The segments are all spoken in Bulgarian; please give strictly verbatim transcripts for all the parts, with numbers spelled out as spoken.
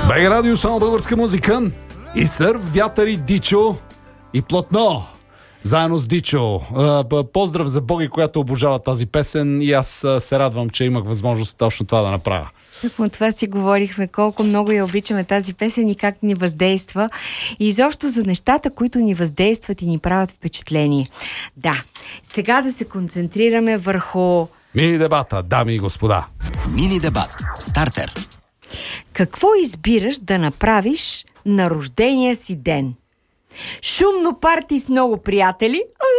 БГ Радио, само българска музика. И Сърв, Вятър и Дичо и Плотно. Заедно с Дичо. Поздрав за Боги, която обожава тази песен, и аз се радвам, че имах възможност точно това да направя. По това си говорихме, колко много я обичаме тази песен и как ни въздейства. И изобщо за нещата, които ни въздействат и ни правят впечатление. Да, сега да се концентрираме върху... Мини дебата, дами и господа. Мини дебат. Стартер. Какво избираш да направиш на рождения си ден? Шумно парти с много приятели?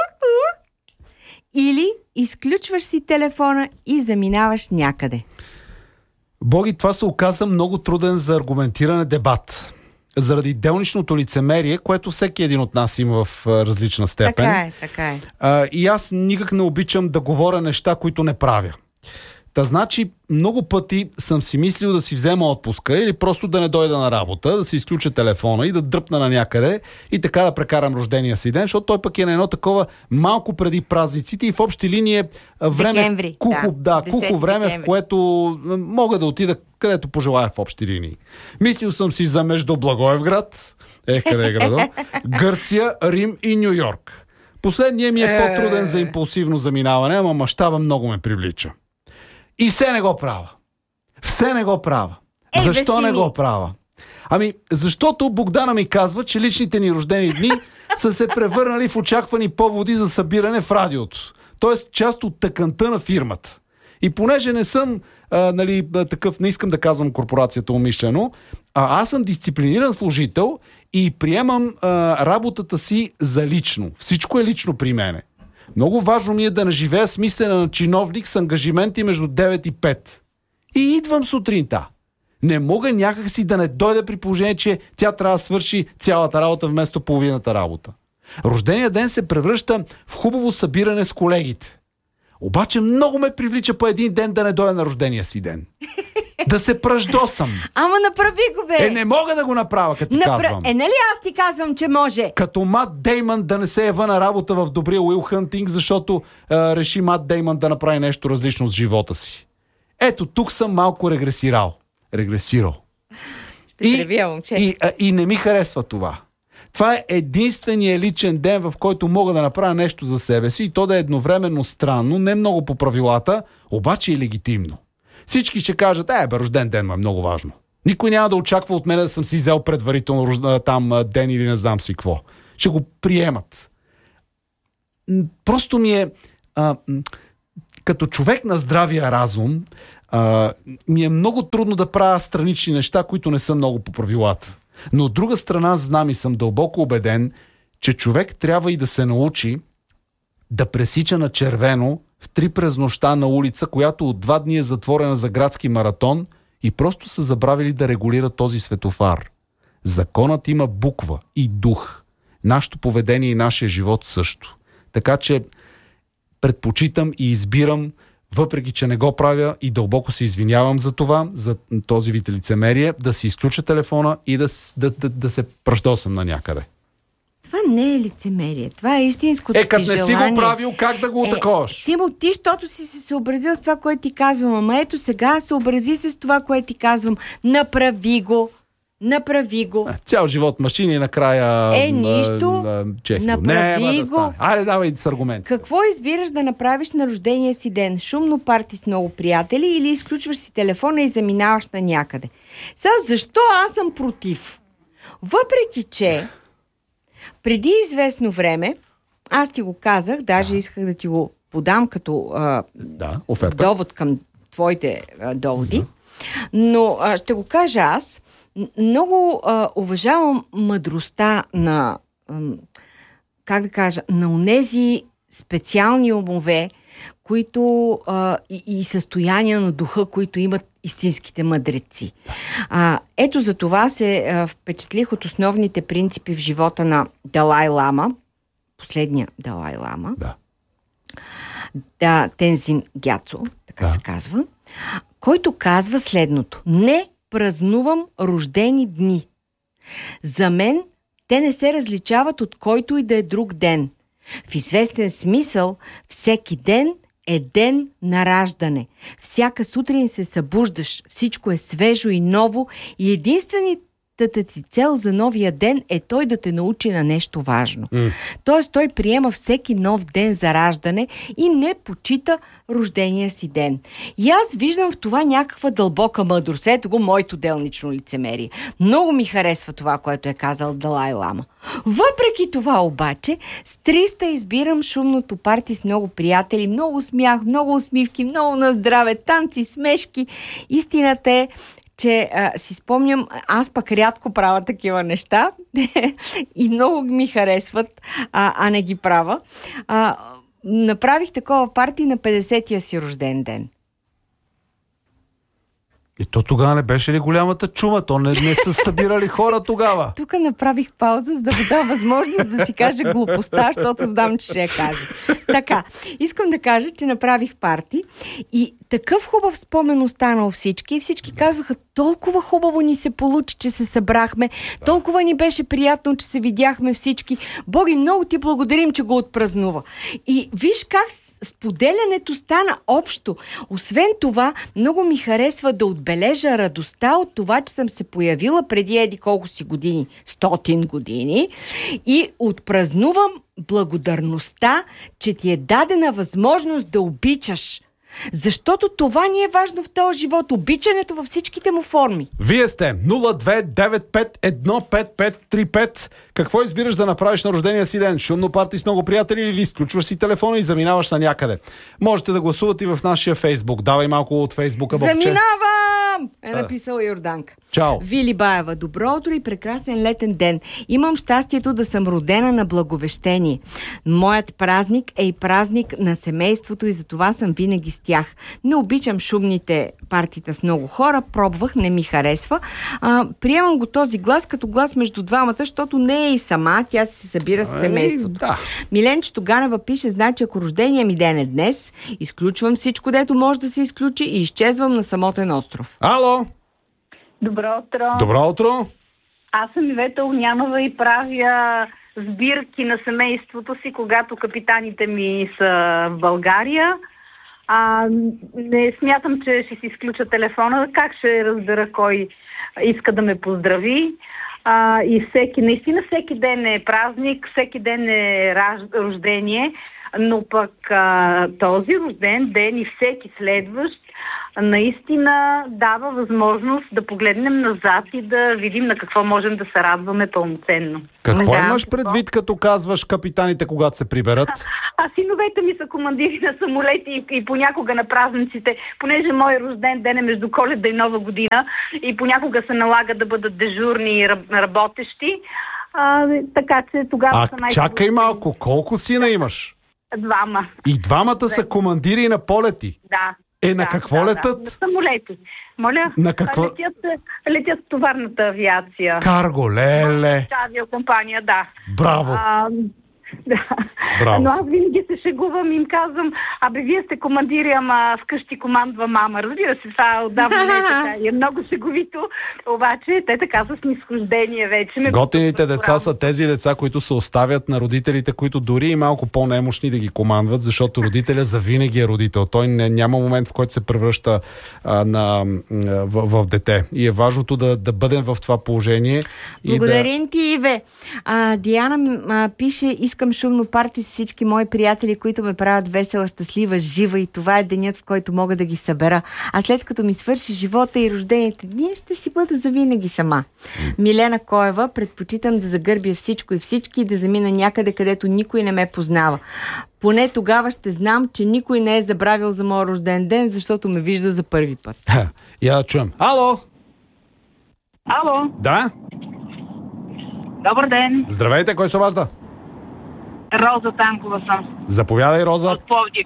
Или изключваш си телефона и заминаваш някъде? Боги, това се оказа много труден за аргументиране дебат. Заради делничното лицемерие, което всеки един от нас има в различна степен. Така е, така е. А, и аз никак не обичам да говоря неща, които не правя. Та значи, много пъти съм си мислил да си взема отпуска или просто да не дойда на работа, да си изключа телефона и да дръпна на някъде и така да прекарам рождения си ден, защото той пък е на едно такова малко преди празниците и в общи линии е време, декември, кухо, да, да, кухо време, декември. в което мога да отида където пожелая в общи линии. Мислил съм си за между Благоевград, е къде е градо, Гърция, Рим и Ню Йорк. Последният ми е по-труден за импулсивно заминаване, ама мащаба много ме привлича. И все не го правя. Все не го правя. Ей, Защо бе, не Сими? го правя? Ами, защото Богдана ми казва, че личните ни рождени дни са се превърнали в очаквани поводи за събиране в радиото. Тоест, част от тъканта на фирмата. И понеже не съм а, нали, такъв, не искам да казвам корпорацията умишлено, а аз съм дисциплиниран служител и приемам а, работата си за лично. Всичко е лично при мене. Много важно ми е да наживея смислена на чиновник с ангажименти между девет и пет. И идвам сутринта. Не мога някакси да не дойде при положение, че тя трябва да свърши цялата работа вместо половината работа. Рождения ден се превръща в хубаво събиране с колегите. Обаче много ме привлича по един ден да не дойда на рождения си ден. Да се пръждосам. Ама направи го, бе! Е, не мога да го направя, като ти Напра... казвам. Е, нали аз ти казвам, че може? Като Мат Деймън да не се ява на работа в добрия Уил Хънтинг, защото а, реши Мат Деймън да направи нещо различно с живота си. Ето, тук съм малко регресирал. Регресирал. Ще тревия, момче. И, а, и не ми харесва това. Това е единственият личен ден, в който мога да направя нещо за себе си и то да е едновременно странно, не много по правилата, обаче и легитимно. Всички ще кажат, е, бе, рожден ден му е много важно. Никой няма да очаква от мен да съм си взел предварително рожден, там ден или не знам си какво. Ще го приемат. Просто ми е а, като човек на здравия разум а, ми е много трудно да правя странични неща, които не са много по правилата. Но от друга страна знам и съм дълбоко убеден, че човек трябва и да се научи да пресича на червено в три през нощта на улица, която от два дни е затворена за градски маратон и просто са забравили да регулират този светофар. Законът има буква и дух. Нашето поведение и нашия живот също. Така че предпочитам и избирам, въпреки че не го правя и дълбоко се извинявам за това, за този вид лицемерие, да си изключа телефона и да, да, да, да се пръждосам на някъде. Това не е лицемерие. Това е истинското Е, ти като не си желание. го правил, как да го Е, отаковаш? Симо, ти, защото си се съобразил с това, което ти казвам. Ама ето сега съобрази се с това, което ти казвам. Направи го. Направи го. Цял живот машини и накрая... Е, нищо. Чехио. Направи Не, да го. стане. Айде, давай с аргумент. Какво избираш да направиш на рождения си ден? Шумно парти с много приятели или изключваш си телефона и заминаваш на някъде? Сега, защо аз съм против? Въпреки, че преди известно време, аз ти го казах, даже исках да ти го подам като а, Да, оферта. довод към твоите а, доводи, но а, ще го кажа аз. Много а, уважавам мъдростта на, ам, как да кажа, на онези специални умове, които а, и, и състояния на духа, които имат истинските мъдреци. А, ето за това се а, впечатлих от основните принципи в живота на Далай Лама, последния Далай Лама, Да. да, Тензин Гяцо, така Да. се казва, който казва следното: не празнувам рождени дни. За мен те не се различават от който и да е друг ден. В известен смисъл всеки ден е ден на раждане. Всяка сутрин се събуждаш, всичко е свежо и ново и единствените ти цел за новия ден е той да те научи на нещо важно. Mm. Тоест той приема всеки нов ден за раждане и не почита рождения си ден. И аз виждам в това някаква дълбока мъдрост. Ето го моето делнично лицемерие. Много ми харесва това, което е казал Далай Лама. Въпреки това обаче, с триста избирам шумното парти с много приятели, много смях, много усмивки, много на здраве, танци, смешки. Истината е, че а, си спомням, аз пък рядко правя такива неща и много ми харесват, а, а не ги правя. А, направих такова парти на петдесетия си рожден ден. И то тогава не беше ли голямата чума? То не, не са събирали хора тогава. Тук направих пауза, за да му дам възможност да си кажа глупостта, защото знам, че ще я кажа. Така, искам да кажа, че направих парти и такъв хубав спомен остана у всички и всички казваха, толкова хубаво ни се получи, че се събрахме, толкова ни беше приятно, че се видяхме всички. Боги, много ти благодарим, че го отпразнува. И виж как споделянето стана общо. Освен това, много ми харесва да отбележа радостта от това, че съм се появила преди еди колко си години, стотин години, и отпразнувам благодарността, че ти е дадена възможност да обичаш. Защото това ни е важно в този живот. Обичането във всичките му форми. Вие сте нула две девет пет едно пет пет три пет. Какво избираш да направиш на рождения си ден? Шумно парти с много приятели или изключваш си телефона и заминаваш на някъде? Можете да гласувате и в нашия Фейсбук. Давай малко от Фейсбука, Бобче. Заминавам! Е написала Йорданка. Чао! Вили Баева. Добро утро и прекрасен летен ден. Имам щастието да съм родена на Благовещение. Моят празник е и празник на семейството и затова съм винаги с тях. Не обичам шумните партита с много хора. Пробвах, не ми харесва. А, приемам го този глас като глас между двамата, защото не е и сама. Тя се събира с семейството. Да. Миленчето Ганева пише, значи ако рождения ми ден е днес, изключвам всичко, дето може да се изключи и изчезвам на самотен остров. Ало! Добро утро. Добро утро! Аз съм Ивета Огнянова и правя сбирки на семейството си, когато капитаните ми са в България. А, не смятам, че ще си изключа телефона. Как ще разбера кой иска да ме поздрави? А, и всеки, наистина всеки ден е празник, всеки ден е рождение, но пък а, този рожден ден и всеки следващ наистина дава възможност да погледнем назад и да видим на какво можем да се радваме пълноценно. Какво да. имаш предвид, като казваш капитаните, когато се приберат? А синовете ми са командири на самолети и, и понякога на празниците, понеже мой рожден ден е между Коледа и Нова година и понякога се налага да бъдат дежурни и работещи. А, така че тогава А, са най- чакай малко, колко сина имаш? Двама. И двамата са командири на полети? Да. Е, на да, какво да, летат? Да. На самолети. Моля? На какво? Летят, летят в товарната авиация. Карго, леле. Авиокомпания, да. Браво. А, да. Браво. Но аз винаги се шегувам и им казвам, абе вие сте командири, ама вкъщи командва мама. Разбира се, това отдавна не е така. И е много шеговито, обаче те така с нисхождение вече. Ме Готините деца са тези деца, които се оставят на родителите, които дори и малко по-немощни да ги командват, защото родителя завинаги е родител. Той не, няма момент, в който се превръща а, на, в, в дете. И е важното да, да бъдем в това положение. Благодарим да... ти, Иве. А, Диана а, пише, искам шумно парти с всички мои приятели, които ме правят весела, щастлива, жива и това е денят, в който мога да ги събера. А след като ми свърши живота и рождените дни, ще си бъда завинаги сама. Милена Коева, предпочитам да загърбя всичко и всички и да замина някъде, където никой не ме познава. Поне тогава ще знам, че никой не е забравил за моя рожден ден, защото ме вижда за първи път. Я да чуем. Ало! Ало! Да? Добър ден! Здравейте, кой се обажда? Роза Танкова съм. Заповядай, Роза. От Пловдив.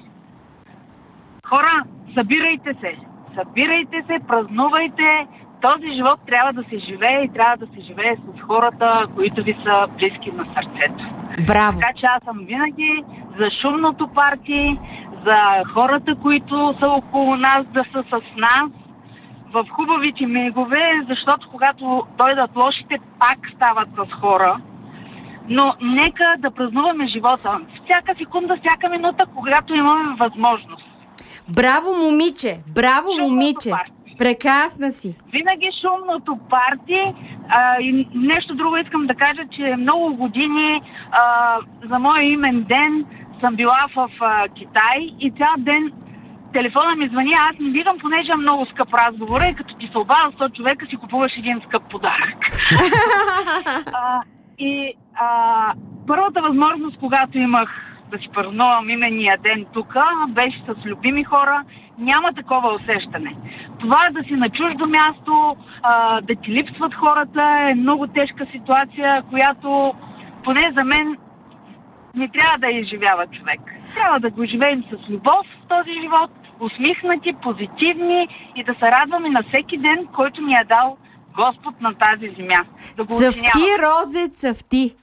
Хора, събирайте се. Събирайте се, празнувайте. Този живот трябва да се живее и трябва да се живее с хората, които ви са близки на сърцето. Браво! Така че аз съм винаги за шумното парти, за хората, които са около нас, да са с нас в хубавите мигове, защото когато дойдат лошите, пак стават с хора. Но нека да празнуваме живота. Всяка секунда, всяка минута, когато имаме възможност. Браво, момиче! Браво, Шумното момиче! парти. Прекрасна си! Винаги шумното парти. А, и нещо друго искам да кажа, че много години а, за моя имен ден съм била в а, Китай и цял ден телефона ми звъни, аз не бивам, понеже е много скъп разговор и като ти се обадя сто човека си купуваш един скъп подарък. а, и а, първата възможност, когато имах да си празнувам именния ден тук, беше с любими хора, няма такова усещане. Това да си на чуждо място, а, да ти липсват хората е много тежка ситуация, която поне за мен не трябва да изживява човек. Трябва да го живеем с любов в този живот, усмихнати, позитивни и да се радваме на всеки ден, който ни е дал Господ на тази земя. Да го Цъфти, оценяваме. розе, цъфти!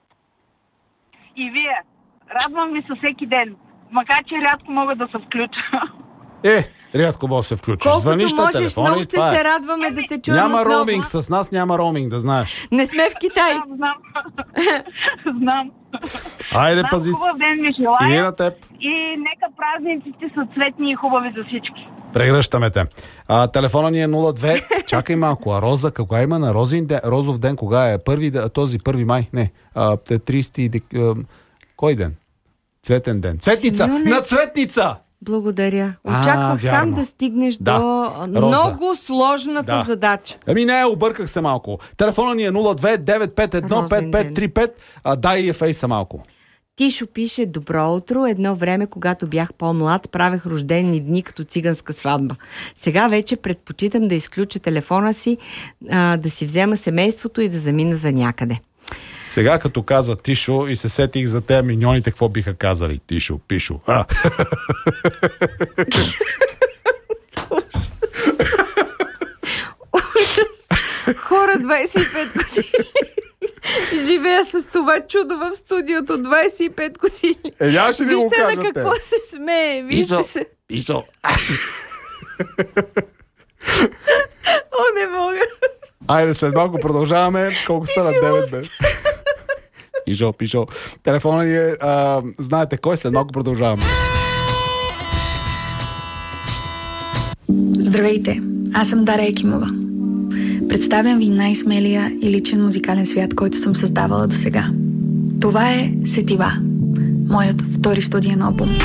И вие, радвам ви със всеки ден, макар че рядко мога да се включа. Е, рядко може да се включиш. Колкото Звъниш на можеш, телефона много и ще това се е. радваме да те чуем Няма отново. роуминг, с нас няма роуминг, да знаеш. Не сме в Китай. Знам, знам. Знам. Айде, Знам, пази се. хубав ден ви И желая. на теб. И нека празниците са цветни и хубави за всички. Прегръщаме те. А, телефона ни е нула две. Чакай малко. А Роза, кога има на Розин ден, Розов ден? Кога е? Първи, този първи май? Не. А, тридесети дек... Кой ден? Цветен ден. Цветница! Симеоне. На Цветница! Благодаря. А, Очаквах сам вярно. да стигнеш Да. до Роза. много сложната Да. задача. Ами не, обърках се малко. Телефона ни е нула две девет пет едно пет пет три пет. А, дай и фейса малко. Тишо пише: добро утро. Едно време, когато бях по-млад, правех рождени дни като циганска сватба. Сега вече предпочитам да изключа телефона си, а, да си взема семейството и да замина за някъде. Сега като каза Тишо и се сетих за те миньоните, какво биха казали? Тишо, Пишо. А. Хора, двайсет и пет години. Живея с това чудо в студиото двайсет и пет години. Е, нямаше ли го Вижте кажете? на какво се смее. Вижте Пишо, се. Пишо. О, не мога. Айде, след малко продължаваме. Колко стана девет, бе? Пишо, Пишо. Телефона ни е... А, знаете кой? След малко продължаваме. Здравейте, аз съм Дара Екимова. Представям ви най-смелия и личен музикален свят, който съм създавала досега. Това е Сетива, моят втори студиен албум.